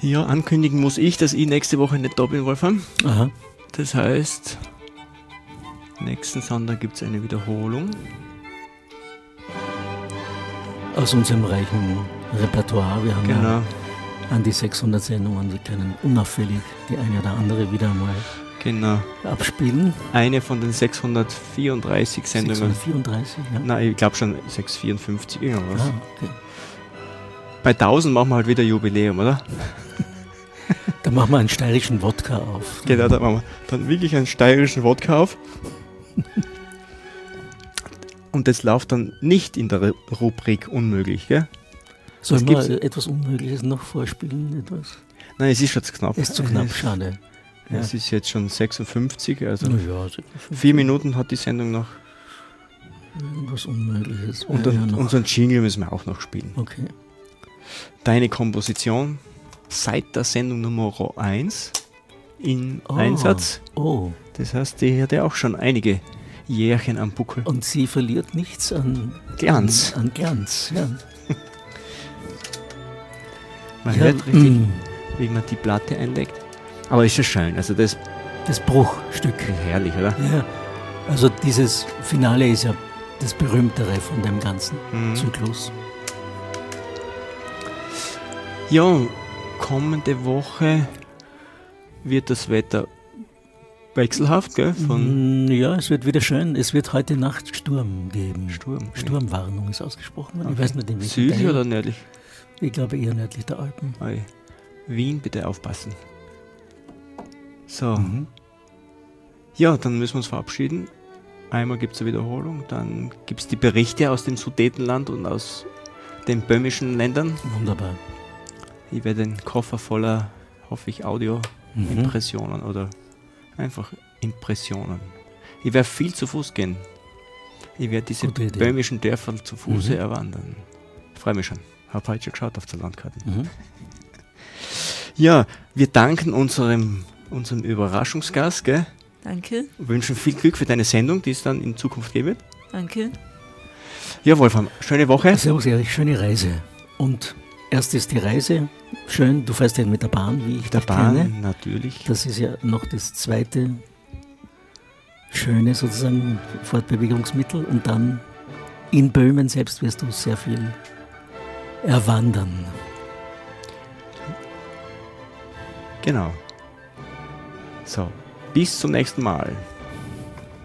Ja, ankündigen muss ich, dass ich nächste Woche nicht da bin, Wolfram. Aha. Das heißt, nächsten Sonntag gibt es eine Wiederholung. Aus unserem reichen Repertoire. Wir haben ja an die 600 Sendungen. Wir können unauffällig die eine oder andere wieder mal abspielen. Eine von den 634 Sendungen. 634, ja. Nein, ich glaube schon 654, irgendwas. Ah, okay. Bei 1000 machen wir halt wieder Jubiläum, oder? Da machen wir einen steirischen Wodka auf. Genau, da machen wir dann wirklich einen steirischen Wodka auf. Und das läuft dann nicht in der Rubrik unmöglich, gell? Sollen wir etwas Unmögliches noch vorspielen? Etwas? Nein, es ist schon zu knapp. Es ist zu knapp, schade. Ja. Es ist jetzt schon 56, also ja, 4 Minuten hat die Sendung noch. Etwas Unmögliches. Und unseren Jingle müssen wir auch noch spielen. Okay. Deine Komposition seit der Sendung Nummer 1 in Einsatz. Oh. Das heißt, die hat ja auch schon einige Jährchen am Buckel. Und sie verliert nichts an Glanz. An Glanz, ja. Man hört richtig, wie man die Platte einlegt. Aber ist ja schön. Also das Bruchstück. Herrlich, oder? Ja. Also dieses Finale ist ja das berühmtere von dem ganzen Zyklus. Ja, kommende Woche wird das Wetter wechselhaft, gell? Ja, es wird wieder schön. Es wird heute Nacht Sturm geben. Sturm. Sturmwarnung ist ausgesprochen worden. Okay. Ich weiß nicht, in welchem südlich Teil. oder nördlich? Ich glaube eher nördlich der Alpen. Okay. Wien, bitte aufpassen. So. Ja, dann müssen wir uns verabschieden. Einmal gibt es eine Wiederholung, dann gibt es die Berichte aus dem Sudetenland und aus den böhmischen Ländern. Wunderbar. Ich werde den Koffer voller, hoffe ich, Audio-Impressionen oder einfach Impressionen. Ich werde viel zu Fuß gehen. Ich werde diese böhmischen Dörfer zu Fuße erwandern. Ich freue mich schon. Habe heute schon geschaut auf der Landkarte. Ja, wir danken unserem Überraschungsgast, gell? Danke. Wünschen viel Glück für deine Sendung, die es dann in Zukunft geben wird. Danke. Ja, Wolfram, schöne Woche. Servus, Erich, schöne Reise. Und erst ist die Reise schön, du fährst ja mit der Bahn, wie ich dich kenne. Mit der Bahn, natürlich. Das ist ja noch das zweite schöne sozusagen Fortbewegungsmittel. Und dann in Böhmen selbst wirst du sehr viel erwandern. Genau. So, bis zum nächsten Mal.